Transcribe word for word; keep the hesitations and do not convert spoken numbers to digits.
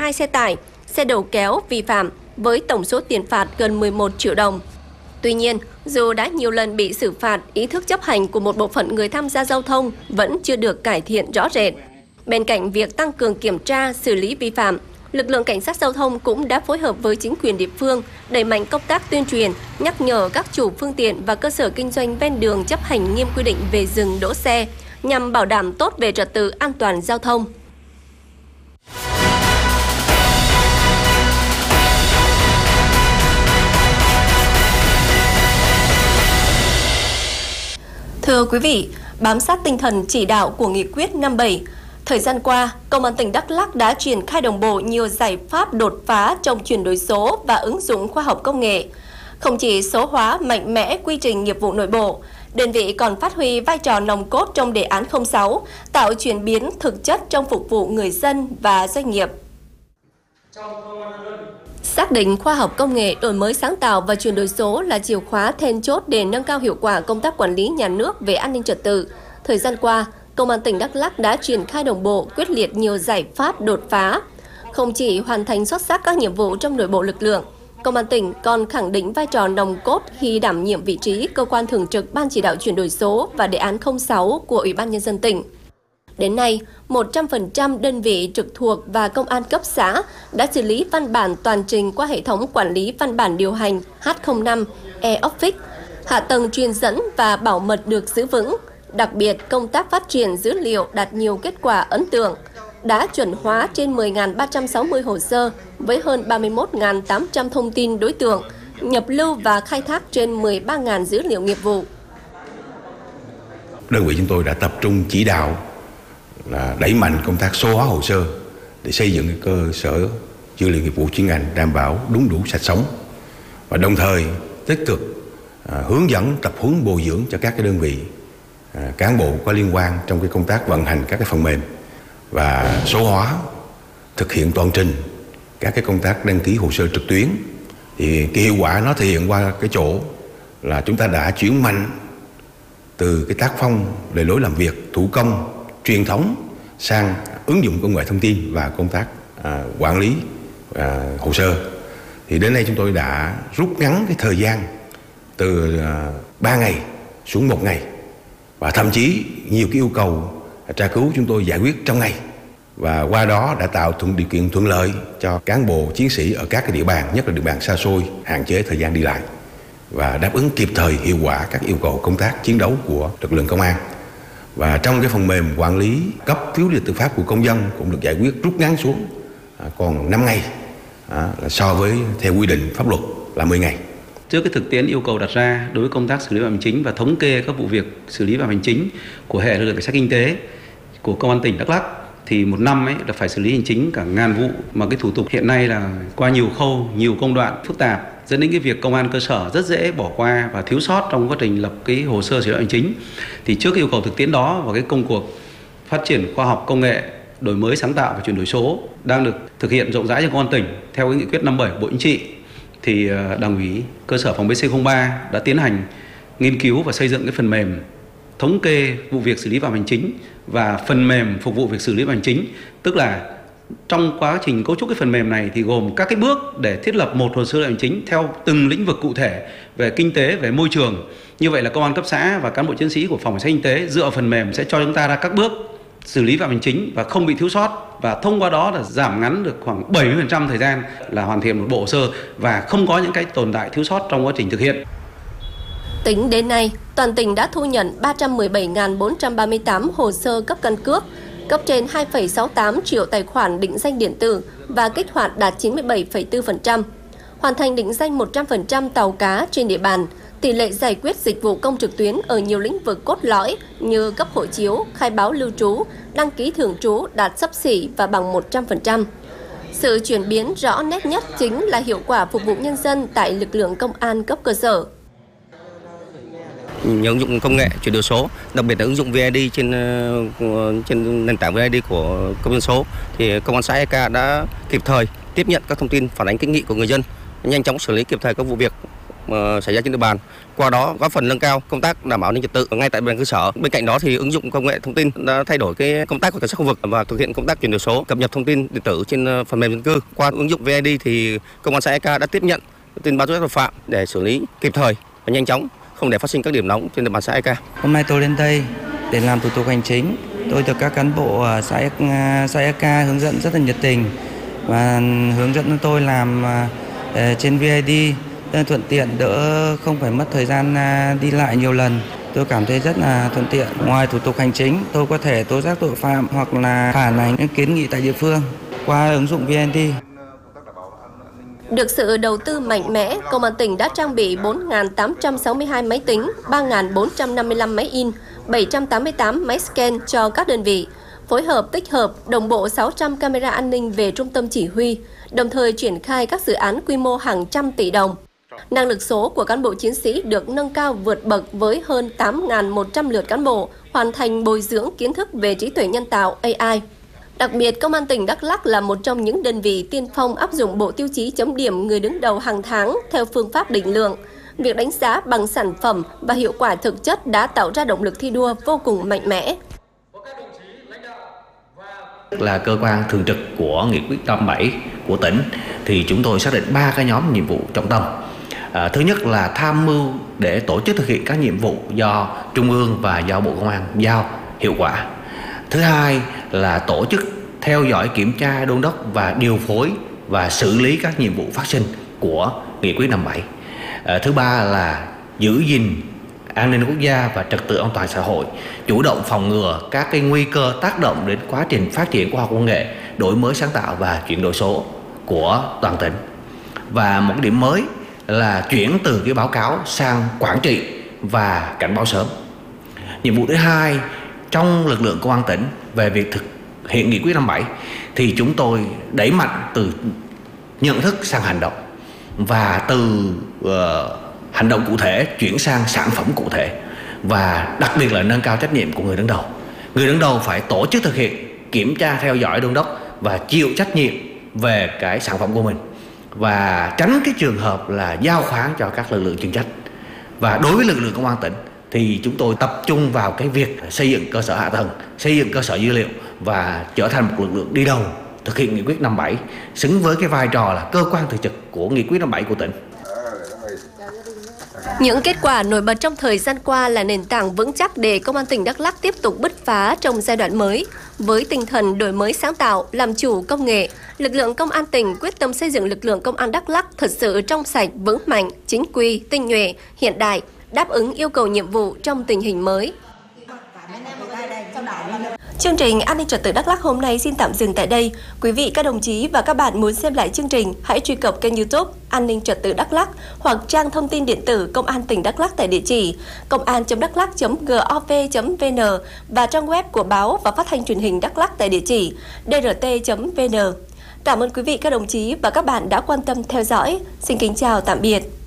hai xe tải, xe đầu kéo vi phạm với tổng số tiền phạt gần mười một triệu đồng. Tuy nhiên, dù đã nhiều lần bị xử phạt, ý thức chấp hành của một bộ phận người tham gia giao thông vẫn chưa được cải thiện rõ rệt. Bên cạnh việc tăng cường kiểm tra, xử lý vi phạm, lực lượng cảnh sát giao thông cũng đã phối hợp với chính quyền địa phương đẩy mạnh công tác tuyên truyền, nhắc nhở các chủ phương tiện và cơ sở kinh doanh ven đường chấp hành nghiêm quy định về dừng đỗ xe nhằm bảo đảm tốt về trật tự an toàn giao thông. Thưa quý vị, bám sát tinh thần chỉ đạo của Nghị quyết năm bảy, thời gian qua, Công an tỉnh Đắk Lắk đã triển khai đồng bộ nhiều giải pháp đột phá trong chuyển đổi số và ứng dụng khoa học công nghệ. Không chỉ số hóa mạnh mẽ quy trình nghiệp vụ nội bộ, đơn vị còn phát huy vai trò nòng cốt trong đề án không sáu, tạo chuyển biến thực chất trong phục vụ người dân và doanh nghiệp. Xác định khoa học công nghệ, đổi mới sáng tạo và chuyển đổi số là chìa khóa then chốt để nâng cao hiệu quả công tác quản lý nhà nước về an ninh trật tự. Thời gian qua, Công an tỉnh Đắk Lắk đã triển khai đồng bộ, quyết liệt nhiều giải pháp đột phá. Không chỉ hoàn thành xuất sắc các nhiệm vụ trong nội bộ lực lượng, Công an tỉnh còn khẳng định vai trò nòng cốt khi đảm nhiệm vị trí cơ quan thường trực Ban chỉ đạo chuyển đổi số và đề án không sáu của Ủy ban Nhân dân tỉnh. Đến nay, một trăm phần trăm đơn vị trực thuộc và công an cấp xã đã xử lý văn bản toàn trình qua hệ thống quản lý văn bản điều hành H không năm e-Office. Hạ tầng truyền dẫn và bảo mật được giữ vững. Đặc biệt, công tác phát triển dữ liệu đạt nhiều kết quả ấn tượng, đã chuẩn hóa trên mười nghìn ba trăm sáu mươi hồ sơ với hơn ba mươi mốt nghìn tám trăm thông tin đối tượng, nhập lưu và khai thác trên mười ba nghìn dữ liệu nghiệp vụ. Đơn vị chúng tôi đã tập trung chỉ đạo là đẩy mạnh công tác số hóa hồ sơ để xây dựng cái cơ sở dữ liệu nghiệp vụ chuyên ngành đảm bảo đúng đủ sạch sống, và đồng thời tích cực à, hướng dẫn tập huấn bồi dưỡng cho các cái đơn vị à, cán bộ có liên quan trong cái công tác vận hành các cái phần mềm và số hóa, thực hiện toàn trình các cái công tác đăng ký hồ sơ trực tuyến. Thì cái hiệu quả nó thể hiện qua cái chỗ là chúng ta đã chuyển mạnh từ cái tác phong lề lối làm việc thủ công truyền thống sang ứng dụng công nghệ thông tin và công tác à, quản lý à, hồ sơ. Thì đến nay chúng tôi đã rút ngắn cái thời gian từ à, ba ngày xuống một ngày, và thậm chí nhiều cái yêu cầu tra cứu chúng tôi giải quyết trong ngày, và qua đó đã tạo thuận điều kiện thuận lợi cho cán bộ chiến sĩ ở các cái địa bàn, nhất là địa bàn xa xôi, hạn chế thời gian đi lại và đáp ứng kịp thời hiệu quả các yêu cầu công tác chiến đấu của lực lượng công an. Và trong cái phần mềm quản lý cấp phiếu lý lịch tư pháp của công dân cũng được giải quyết rút ngắn xuống à, còn năm ngày à, là so với theo quy định pháp luật là mười ngày. Trước cái thực tiễn yêu cầu đặt ra đối với công tác xử lý vi phạm hành chính và thống kê các vụ việc xử lý vi phạm hành chính của hệ lực lượng cảnh sát kinh tế của Công an tỉnh Đắk Lắk, thì một năm ấy là phải xử lý hành chính cả ngàn vụ, mà cái thủ tục hiện nay là qua nhiều khâu, nhiều công đoạn phức tạp, dẫn đến cái việc công an cơ sở rất dễ bỏ qua và thiếu sót trong quá trình lập cái hồ sơ xử lý hành chính. Thì trước cái yêu cầu thực tiễn đó và cái công cuộc phát triển khoa học công nghệ, đổi mới sáng tạo và chuyển đổi số đang được thực hiện rộng rãi trên Công an tỉnh theo cái nghị quyết năm bảy của Bộ Chính trị, thì Đảng ủy cơ sở phòng pê xê không ba đã tiến hành nghiên cứu và xây dựng cái phần mềm thống kê vụ việc xử lý vi phạm hành chính và phần mềm phục vụ việc xử lý vi phạm hành chính. Tức là trong quá trình cấu trúc cái phần mềm này thì gồm các cái bước để thiết lập một hồ sơ hành chính theo từng lĩnh vực cụ thể về kinh tế, về môi trường. Như vậy là công an cấp xã và cán bộ chiến sĩ của phòng cảnh sát kinh tế dựa vào phần mềm sẽ cho chúng ta ra các bước xử lý vi phạm hành chính và không bị thiếu sót, và thông qua đó là giảm ngắn được khoảng bảy mươi phần trăm thời gian là hoàn thiện một bộ hồ sơ và không có những cái tồn tại thiếu sót trong quá trình thực hiện. Tính đến nay, toàn tỉnh đã thu nhận ba trăm mười bảy nghìn bốn trăm ba mươi tám hồ sơ cấp căn cước, cấp trên hai phẩy sáu mươi tám triệu tài khoản định danh điện tử và kích hoạt đạt chín mươi bảy phẩy bốn phần trăm. Hoàn thành định danh một trăm phần trăm tàu cá trên địa bàn, tỷ lệ giải quyết dịch vụ công trực tuyến ở nhiều lĩnh vực cốt lõi như cấp hộ chiếu, khai báo lưu trú, đăng ký thường trú đạt xấp xỉ và bằng một trăm phần trăm. Sự chuyển biến rõ nét nhất chính là hiệu quả phục vụ nhân dân tại lực lượng công an cấp cơ sở. Nhờ ứng dụng công nghệ chuyển đổi số, đặc biệt là ứng dụng vê i đê trên trên nền tảng vê i đê của công dân số, thì công an xã e ca đã kịp thời tiếp nhận các thông tin phản ánh kiến nghị của người dân, nhanh chóng xử lý kịp thời các vụ việc uh, xảy ra trên địa bàn. Qua đó góp phần nâng cao công tác đảm bảo an ninh trật tự ngay tại cơ sở. Bên cạnh đó thì ứng dụng công nghệ thông tin đã thay đổi cái công tác của cảnh sát khu vực và thực hiện công tác chuyển đổi số, cập nhật thông tin điện tử trên phần mềm dân cư. Qua ứng dụng vê en i thì công an xã Eka đã tiếp nhận tin báo tố giác tội phạm để xử lý kịp thời và nhanh chóng, không để phát sinh các điểm nóng trên địa bàn xã Eka. Hôm nay tôi lên đây để làm thủ tục hành chính. Tôi được các cán bộ ở xã xã Eka hướng dẫn rất là nhiệt tình và hướng dẫn tôi làm uh, trên vê en i thuận tiện, đỡ không phải mất thời gian uh, đi lại nhiều lần. Tôi cảm thấy rất là thuận tiện. Ngoài thủ tục hành chính, tôi có thể tố giác tội phạm hoặc là phản ánh những kiến nghị tại địa phương qua ứng dụng vê en i. Được sự đầu tư mạnh mẽ, Công an tỉnh đã trang bị bốn nghìn tám trăm sáu mươi hai máy tính, ba nghìn bốn trăm năm mươi lăm máy in, bảy trăm tám mươi tám máy scan cho các đơn vị, phối hợp tích hợp đồng bộ sáu trăm camera an ninh về trung tâm chỉ huy, đồng thời triển khai các dự án quy mô hàng trăm tỷ đồng. Năng lực số của cán bộ chiến sĩ được nâng cao vượt bậc với hơn tám nghìn một trăm lượt cán bộ hoàn thành bồi dưỡng kiến thức về trí tuệ nhân tạo A I. Đặc biệt, Công an tỉnh Đắk Lắk là một trong những đơn vị tiên phong áp dụng bộ tiêu chí chấm điểm người đứng đầu hàng tháng theo phương pháp định lượng. Việc đánh giá bằng sản phẩm và hiệu quả thực chất đã tạo ra động lực thi đua vô cùng mạnh mẽ. Là cơ quan thường trực của nghị quyết năm bảy của tỉnh thì chúng tôi xác định ba cái nhóm nhiệm vụ trọng tâm. À, thứ nhất là tham mưu để tổ chức thực hiện các nhiệm vụ do Trung ương và do Bộ Công an giao hiệu quả. Thứ hai là tổ chức theo dõi, kiểm tra, đôn đốc và điều phối và xử lý các nhiệm vụ phát sinh của nghị quyết năm bảy. À, thứ ba là giữ gìn an ninh quốc gia và trật tự an toàn xã hội, chủ động phòng ngừa các cái nguy cơ tác động đến quá trình phát triển khoa học công nghệ, đổi mới sáng tạo và chuyển đổi số của toàn tỉnh. Và một điểm mới là chuyển từ cái báo cáo sang quản trị và cảnh báo sớm. Nhiệm vụ thứ hai trong lực lượng công an tỉnh về việc thực hiện nghị quyết năm bảy thì chúng tôi đẩy mạnh từ nhận thức sang hành động và từ uh, hành động cụ thể chuyển sang sản phẩm cụ thể, và đặc biệt là nâng cao trách nhiệm của người đứng đầu. Người đứng đầu phải tổ chức thực hiện, kiểm tra, theo dõi, đôn đốc và chịu trách nhiệm về cái sản phẩm của mình, và tránh cái trường hợp là giao khoán cho các lực lượng chuyên trách. Và đối với lực lượng công an tỉnh thì chúng tôi tập trung vào cái việc xây dựng cơ sở hạ tầng, xây dựng cơ sở dữ liệu và trở thành một lực lượng đi đầu thực hiện nghị quyết năm bảy, xứng với cái vai trò là cơ quan thường trực của nghị quyết năm bảy của tỉnh. Những kết quả nổi bật trong thời gian qua là nền tảng vững chắc để Công an tỉnh Đắk Lắk tiếp tục bứt phá trong giai đoạn mới. Với tinh thần đổi mới sáng tạo, làm chủ công nghệ, lực lượng công an tỉnh quyết tâm xây dựng lực lượng công an Đắk Lắk thật sự trong sạch, vững mạnh, chính quy, tinh nhuệ, hiện đại, đáp ứng yêu cầu nhiệm vụ trong tình hình mới. Chương trình An ninh trật tự Đắk Lắk hôm nay xin tạm dừng tại đây. Quý vị, các đồng chí và các bạn muốn xem lại chương trình, hãy truy cập kênh YouTube An ninh trật tự Đắk Lắk hoặc trang thông tin điện tử Công an tỉnh Đắk Lắk tại địa chỉ công an chấm đắk lắk chấm gov chấm vn và trang web của báo và phát thanh truyền hình Đắk Lắk tại địa chỉ d r t chấm v n. Cảm ơn quý vị, các đồng chí và các bạn đã quan tâm theo dõi. Xin kính chào tạm biệt.